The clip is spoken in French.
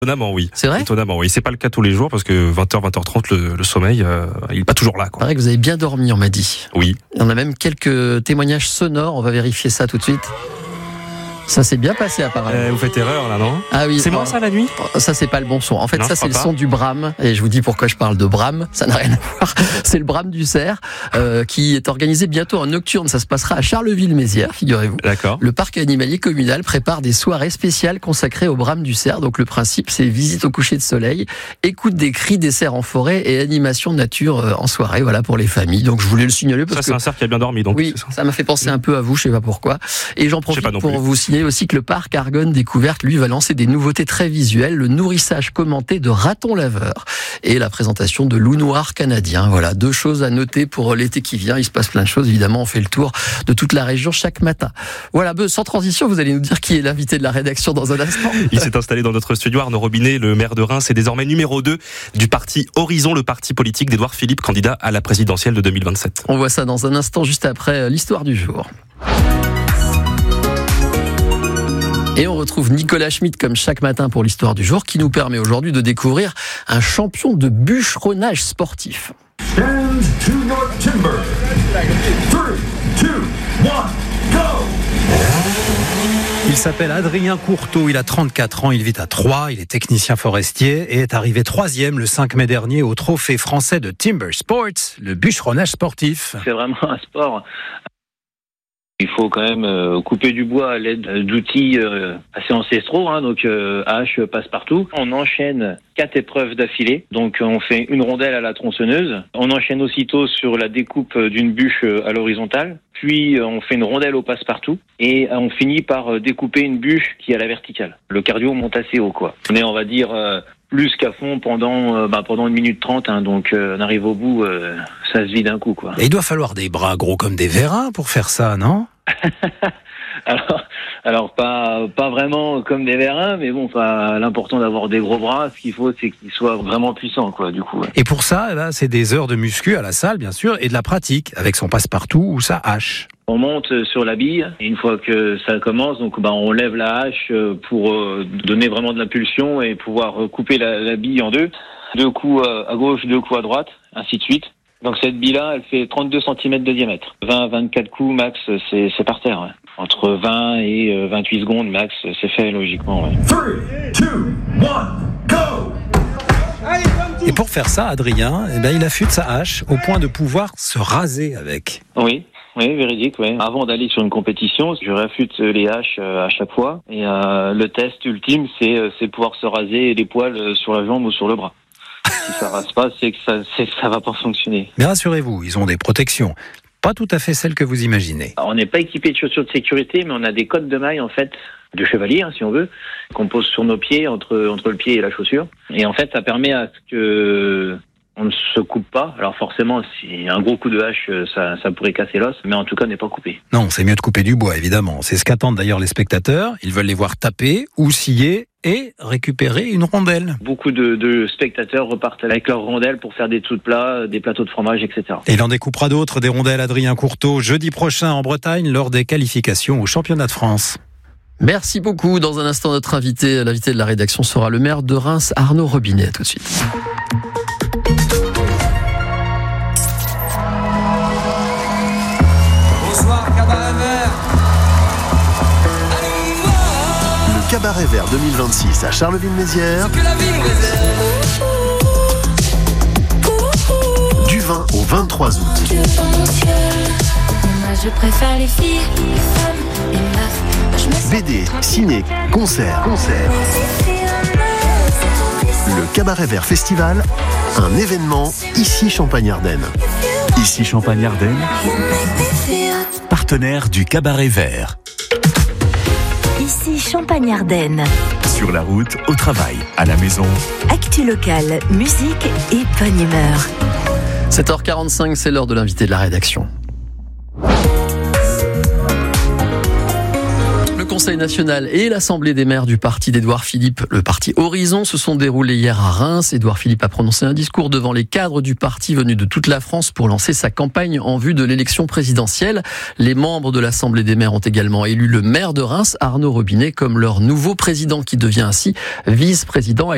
Étonnamment, oui. C'est vrai ? Étonnamment, oui. C'est pas le cas tous les jours parce que 20h, 20h30, le sommeil, il est pas toujours là, C'est quoi. vrai que vous avez bien dormi, on m'a dit. Oui. On a même quelques témoignages sonores, on va vérifier ça tout de suite. Ça s'est bien passé apparemment. Vous faites erreur, là, non? Ah oui. C'est moi, ça, la nuit? Ça, c'est pas le bon son. En fait, Non, ça, je c'est le crois son pas. du brame. Et je vous dis pourquoi je parle de brame. Ça n'a rien à voir. C'est le brame du cerf, qui est organisé bientôt en nocturne. Ça se passera à Charleville-Mézières, figurez-vous. D'accord. Le parc animalier communal prépare des soirées spéciales consacrées au brame du cerf. Donc, le principe, c'est visite au coucher de soleil, écoute des cris des cerfs en forêt et animation de nature en soirée. Voilà, pour les familles. Donc, je voulais le signaler parce Ça, c'est que un cerf qui a bien dormi, donc. oui, c'est ça. ça m'a fait penser un peu à vous, je sais pas pourquoi. Et j'en profite pas non pour plus. vous signaler aussi que le parc Argonne Découverte, lui, va lancer des nouveautés très visuelles, le nourrissage commenté de ratons laveurs et la présentation de loups noirs canadiens. Voilà, 2 choses à noter pour l'été qui vient. Il se passe plein de choses, évidemment. On fait le tour de toute la région chaque matin. Voilà, sans transition, vous allez nous dire qui est l'invité de la rédaction dans un instant. Il s'est installé dans notre studio. Arnaud Robinet, le maire de Reims, est désormais numéro 2 du parti Horizon, le parti politique d'Édouard Philippe, candidat à la présidentielle de 2027. On voit ça dans un instant, juste après l'histoire du jour. Et on retrouve Nicolas Schmitt comme chaque matin pour l'histoire du jour qui nous permet aujourd'hui de découvrir un champion de bûcheronnage sportif. Stand to your timber. 3, 2, 1, go! Il s'appelle Adrien Courteau, il a 34 ans, il vit à Troyes, il est technicien forestier et est arrivé 3e le 5 mai dernier au trophée français de Timber Sports, le bûcheronnage sportif. C'est vraiment un sport. Il faut quand même couper du bois à l'aide d'outils assez ancestraux, donc hache, passe-partout. On enchaîne 4 épreuves d'affilée, donc on fait une rondelle à la tronçonneuse. On enchaîne aussitôt sur la découpe d'une bûche à l'horizontale, puis on fait une rondelle au passe-partout et on finit par découper une bûche qui est à la verticale. Le cardio monte assez haut, quoi. On est, on va dire, plus qu'à fond pendant 1 minute 30, donc on arrive au bout, ça se vide d'un coup, quoi. Et il doit falloir des bras gros comme des vérins pour faire ça, non ? Alors pas vraiment comme des vérins, mais bon, l'important d'avoir des gros bras, ce qu'il faut, c'est qu'ils soient vraiment puissants, quoi, du coup. Ouais. Et pour ça, là, c'est des heures de muscu à la salle, bien sûr, et de la pratique, avec son passe-partout ou sa hache. On monte sur la bille, et une fois que ça commence, donc on lève la hache pour donner vraiment de l'impulsion et pouvoir couper la bille en 2. 2 coups à gauche, 2 coups à droite, ainsi de suite. Donc cette bille-là, elle fait 32 cm de diamètre. 20-24 coups max, c'est par terre. Ouais. Entre 20 et 28 secondes max, c'est fait logiquement. Ouais. 3, 2, 1, go! Et pour faire ça, Adrien, il affûte sa hache au point de pouvoir se raser avec. Oui, véridique, ouais. Avant d'aller sur une compétition, je réaffûte les haches à chaque fois. Et le test ultime, c'est pouvoir se raser les poils sur la jambe ou sur le bras. Si ça rase pas, c'est que ça va pas fonctionner. Mais rassurez-vous, ils ont des protections. Pas tout à fait celles que vous imaginez. On n'est pas équipé de chaussures de sécurité, mais on a des cottes de mailles, en fait, de chevalier, si on veut, qu'on pose sur nos pieds, entre le pied et la chaussure. Et en fait, ça permet à ce que on ne se coupe pas. Alors forcément, si un gros coup de hache, ça pourrait casser l'os, mais en tout cas, n'est pas coupé. Non, c'est mieux de couper du bois, évidemment. C'est ce qu'attendent d'ailleurs les spectateurs. Ils veulent les voir taper ou scier et récupérer une rondelle. Beaucoup de spectateurs repartent avec leurs rondelles pour faire des toutes plats, des plateaux de fromage, etc. Et il en découpera d'autres, des rondelles Adrien Courteau, jeudi prochain en Bretagne, lors des qualifications au championnat de France. Merci beaucoup. Dans un instant, notre l'invité de la rédaction sera le maire de Reims, Arnaud Robinet. À tout de suite. Bonsoir, Cabaret Vert. Le Cabaret Vert 2026 à Charleville-Mézières. Que la vie nous réserve. Du 20 au 23 août. Moi je préfère les filles, les femmes, les meufs. Je me sens BD, ciné, concert. Le Cabaret Vert Festival, un événement ici Champagne-Ardenne. Ici Champagne-Ardenne, partenaire du Cabaret Vert. Ici Champagne-Ardenne. Sur la route, au travail, à la maison. Actu locale, musique et bonne humeur. 7h45, c'est l'heure de l'invité de la rédaction. Le Conseil national et l'Assemblée des maires du parti d'Édouard Philippe, le parti Horizon, se sont déroulés hier à Reims. Édouard Philippe a prononcé un discours devant les cadres du parti venus de toute la France pour lancer sa campagne en vue de l'élection présidentielle. Les membres de l'Assemblée des maires ont également élu le maire de Reims, Arnaud Robinet, comme leur nouveau président qui devient ainsi vice-président.